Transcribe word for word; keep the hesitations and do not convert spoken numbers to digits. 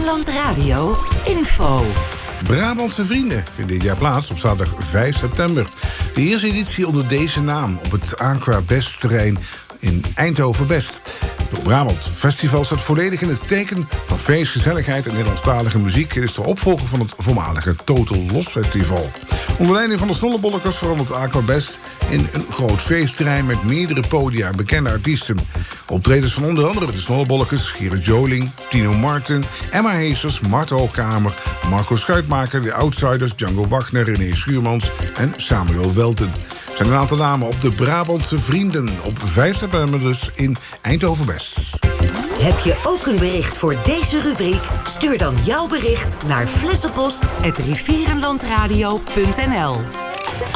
Rivierenland Radio info. Brabantse Vrienden vindt dit jaar plaats op zaterdag vijf september. De eerste editie onder deze naam op het Aqua Best terrein in Eindhoven-Best. Het Brabant Festival staat volledig in het teken van feest, gezelligheid en Nederlandstalige muziek. Het is de opvolger van het voormalige Total Los Festival. Onder leiding van de Sonnebollekers verandert Aqua Best in een groot feestterrein met meerdere podia en bekende artiesten. Optredens van onder andere de Sonnebollekers, Gerard Joling, Tino Martin, Emma Heesters, Marta Hoogkamer, Marco Schuitmaker, de Outsiders, Django Wagner, René Schuurmans en Samuel Welten. Er zijn een aantal namen op de Brabantse Vrienden op vijf september dus in Eindhoven-Best. Heb je ook een bericht voor deze rubriek? Stuur dan jouw bericht naar flessenpost apenstaartje rivierenlandradio punt n l.